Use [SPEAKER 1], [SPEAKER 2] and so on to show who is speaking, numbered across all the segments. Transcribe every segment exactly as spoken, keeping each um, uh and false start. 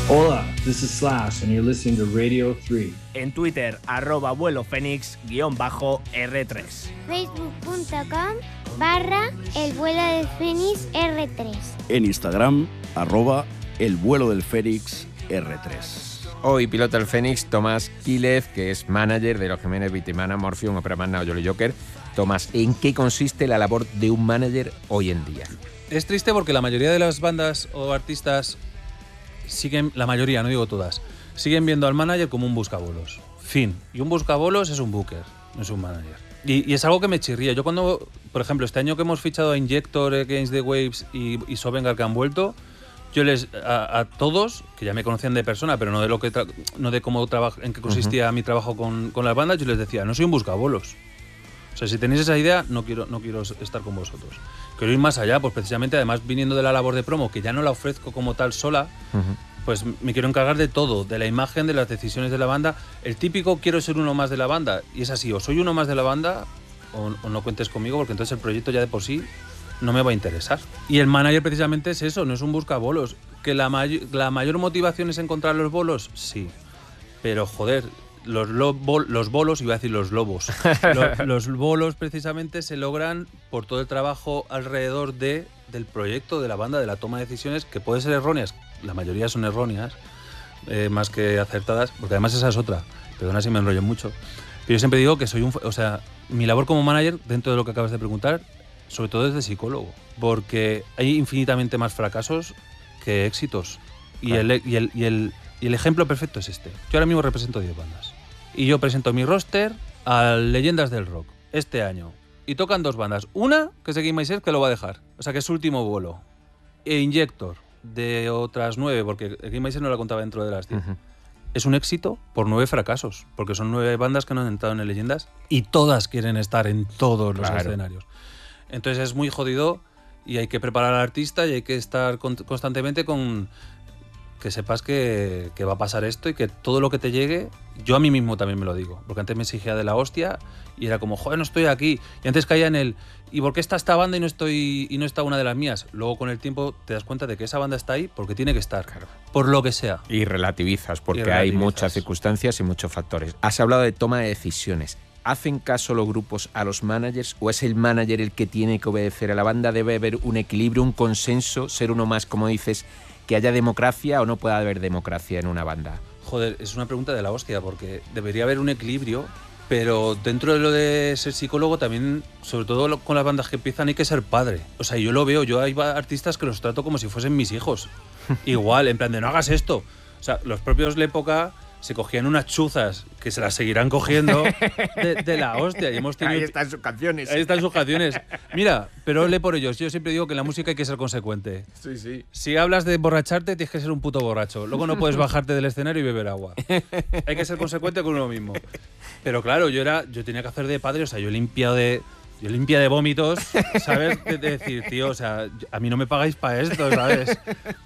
[SPEAKER 1] Hola, this is Slash and you're listening to Radio three.
[SPEAKER 2] En Twitter, arroba vuelo fénix guión bajo R tres.
[SPEAKER 3] Facebook punto com barra el vuelo del Fénix R tres.
[SPEAKER 4] En Instagram, arroba el vuelo del Fénix R tres.
[SPEAKER 5] Hoy pilota el Fénix Tomás Quílez, que es manager de los Jiménez, Vitimana, Morphium, Opera Magna o Jolly Joker. Tomás, ¿en qué consiste la labor de un manager hoy en día?
[SPEAKER 6] Es triste porque la mayoría de las bandas o artistas siguen, la mayoría, no digo todas, siguen viendo al manager como un buscabolos. Fin. Y un buscabolos es un booker, no es un manager. Y, y es algo que me chirría. Yo cuando, por ejemplo, este año que hemos fichado a Injector, Against the Waves y, y Sovengar que han vuelto, yo les a, a todos, que ya me conocían de persona, pero no de lo que tra- no de cómo trabajo, en qué consistía uh-huh. mi trabajo con, con las bandas, yo les decía, no soy un buscabolos. O sea, si tenéis esa idea, no quiero, no quiero estar con vosotros. Quiero ir más allá, pues precisamente, además viniendo de la labor de promo, que ya no la ofrezco como tal sola, uh-huh. pues me quiero encargar de todo, de la imagen, de las decisiones de la banda. El típico quiero ser uno más de la banda, y es así, o soy uno más de la banda, o, o no cuentes conmigo, porque entonces el proyecto ya de por sí no me va a interesar. Y el manager precisamente es eso, no es un buscabolos. ¿Que la, may- la mayor motivación es encontrar los bolos? Sí, pero joder... Los, lo, bol, los bolos, iba a decir los lobos, los, los bolos precisamente se logran por todo el trabajo alrededor de, del proyecto, de la banda, de la toma de decisiones, que pueden ser erróneas, la mayoría son erróneas, eh, más que acertadas, porque además esa es otra, perdona si me enrollo mucho, pero yo siempre digo que soy un, o sea, mi labor como manager, dentro de lo que acabas de preguntar, sobre todo es de psicólogo, porque hay infinitamente más fracasos que éxitos, y, claro. el, y, el, y, el, y el ejemplo perfecto es este. Yo ahora mismo represento diez bandas. Y yo presento mi roster a Leyendas del Rock este año. Y tocan dos bandas. Una, que es de Game My Set, que lo va a dejar. O sea, que es su último vuelo. E Injector, de otras nueve, porque Game My Set no la contaba dentro de las diez. Uh-huh. Es un éxito por nueve fracasos, porque son nueve bandas que no han entrado en Leyendas y todas quieren estar en todos los claro. escenarios. Entonces es muy jodido y hay que preparar al artista y hay que estar con, constantemente con... que sepas que, que va a pasar esto y que todo lo que te llegue, yo a mí mismo también me lo digo, porque antes me exigía de la hostia y era como, joder, no estoy aquí, y antes caía en el, ¿y por qué está esta banda y no estoy y no está una de las mías? Luego con el tiempo te das cuenta de que esa banda está ahí porque tiene que estar, claro. por lo que sea.
[SPEAKER 5] Y relativizas, porque
[SPEAKER 6] y relativizas.
[SPEAKER 5] Hay muchas circunstancias y muchos factores. Has hablado de toma de decisiones. ¿Hacen caso los grupos a los managers o es el manager el que tiene que obedecer a la banda? ¿Debe haber un equilibrio, un consenso, ser uno más, como dices, que haya democracia o no puede haber democracia en una banda?
[SPEAKER 6] Joder, es una pregunta de la hostia, porque debería haber un equilibrio, pero dentro de lo de ser psicólogo también, sobre todo con las bandas que empiezan, hay que ser padre. O sea, yo lo veo, yo hay artistas que los trato como si fuesen mis hijos. Igual, en plan de no hagas esto. O sea, los propios Lépoca se cogían unas chuzas que se las seguirán cogiendo de, de la hostia. Y hemos tenido...
[SPEAKER 5] Ahí están sus canciones.
[SPEAKER 6] Ahí están sus canciones. Mira, pero ole por ellos. Yo siempre digo que en la música hay que ser consecuente.
[SPEAKER 5] Sí, sí.
[SPEAKER 6] Si hablas de emborracharte, tienes que ser un puto borracho. Luego no puedes bajarte del escenario y beber agua. Hay que ser consecuente con uno mismo. Pero claro, yo era, yo tenía que hacer de padre, o sea, yo limpia de... Yo limpia de vómitos, ¿sabes? De, de decir, tío, o sea, a mí no me pagáis para esto, ¿sabes?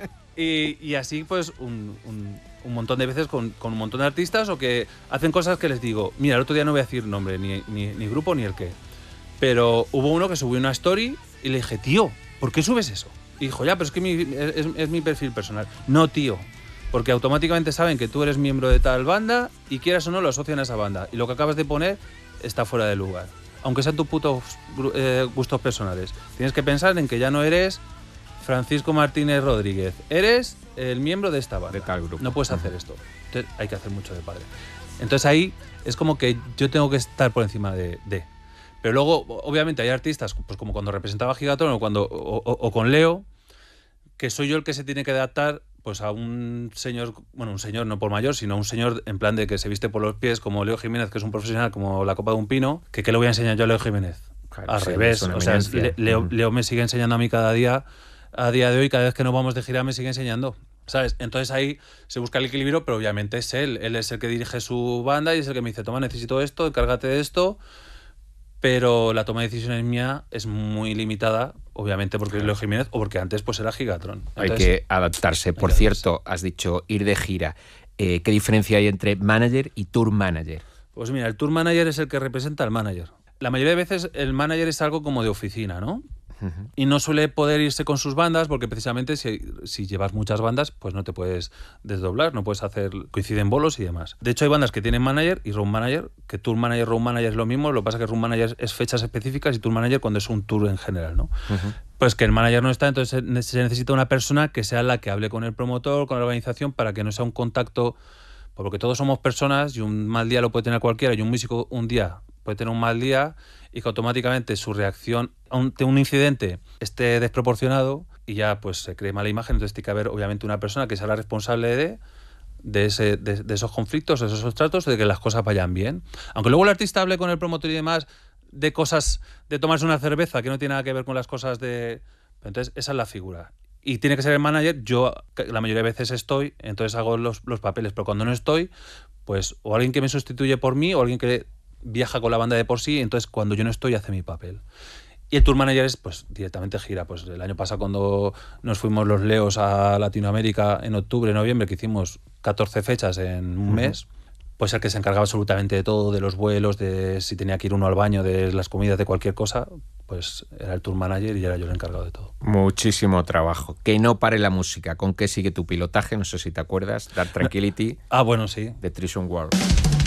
[SPEAKER 6] Y, y así, pues, un... un un montón de veces con, con un montón de artistas o que hacen cosas que les digo, mira, el otro día no voy a decir nombre, ni, ni, ni grupo, ni el qué, pero hubo uno que subió una story y le dije, tío, ¿por qué subes eso? Y dijo, ya, pero es que mi, es, es mi perfil personal. No, tío, porque automáticamente saben que tú eres miembro de tal banda y quieras o no lo asocian a esa banda y lo que acabas de poner está fuera de lugar, aunque sean tus putos eh, gustos personales. Tienes que pensar en que ya no eres Francisco Martínez Rodríguez, eres el miembro de esta banda.
[SPEAKER 5] De tal grupo.
[SPEAKER 6] No puedes hacer esto. Entonces hay que hacer mucho de padre. Entonces ahí es como que yo tengo que estar por encima de... de. Pero luego, obviamente, hay artistas, pues como cuando representaba a Gigatron o, cuando, o, o, o con Leo, que soy yo el que se tiene que adaptar pues a un señor, bueno, un señor no por mayor, sino un señor en plan de que se viste por los pies como Leo Jiménez, que es un profesional como la copa de un pino, que ¿qué le voy a enseñar yo a Leo Jiménez? Claro, Al sí, revés, o sea, Le, Leo, Leo me sigue enseñando a mí cada día, a día de hoy, cada vez que nos vamos de gira me sigue enseñando, ¿sabes? Entonces ahí se busca el equilibrio, pero obviamente es él, él es el que dirige su banda y es el que me dice, toma, necesito esto, encárgate de esto, pero la toma de decisiones mía es muy limitada, obviamente porque es Leo Jiménez o porque antes pues era Gigatron. Entonces,
[SPEAKER 5] hay que adaptarse. Por cierto, has dicho ir de gira. Eh, ¿Qué diferencia hay entre manager y tour manager?
[SPEAKER 6] Pues mira, el tour manager es el que representa al manager. La mayoría de veces el manager es algo como de oficina, ¿no?
[SPEAKER 5] Uh-huh.
[SPEAKER 6] Y no suele poder irse con sus bandas porque precisamente si, si llevas muchas bandas, pues no te puedes desdoblar, no puedes hacer, coinciden bolos y demás. De hecho hay bandas que tienen manager y road manager, que tour manager, road manager es lo mismo, lo que pasa es que road manager es fechas específicas y tour manager cuando es un tour en general, ¿no? Uh-huh. Pues que el manager no está, entonces se necesita una persona que sea la que hable con el promotor, con la organización, para que no sea un contacto, porque todos somos personas y un mal día lo puede tener cualquiera, y un músico un día puede tener un mal día y que automáticamente su reacción ante un incidente esté desproporcionado y ya pues se cree mala imagen. Entonces tiene que haber obviamente una persona que sea la responsable de, de, ese, de, de esos conflictos, de esos tratos, de que las cosas vayan bien. Aunque luego el artista hable con el promotor y demás de cosas, de tomarse una cerveza que no tiene nada que ver con las cosas de... Entonces esa es la figura. Y tiene que ser el manager. Yo la mayoría de veces estoy, entonces hago los, los papeles, pero cuando no estoy, pues o alguien que me sustituye por mí o alguien que viaja con la banda de por sí, entonces cuando yo no estoy hace mi papel. Y el tour manager es pues directamente gira. Pues el año pasado cuando nos fuimos los Leos a Latinoamérica en octubre, noviembre, que hicimos catorce fechas en un uh-huh. mes, pues el que se encargaba absolutamente de todo, de los vuelos, de si tenía que ir uno al baño, de las comidas, de cualquier cosa, pues era el tour manager y era yo el encargado de todo.
[SPEAKER 5] Muchísimo trabajo. Que no pare la música. ¿Con qué sigue tu pilotaje? No sé si te acuerdas. Dark Tranquility.
[SPEAKER 6] Ah, bueno, sí.
[SPEAKER 5] De Treason World.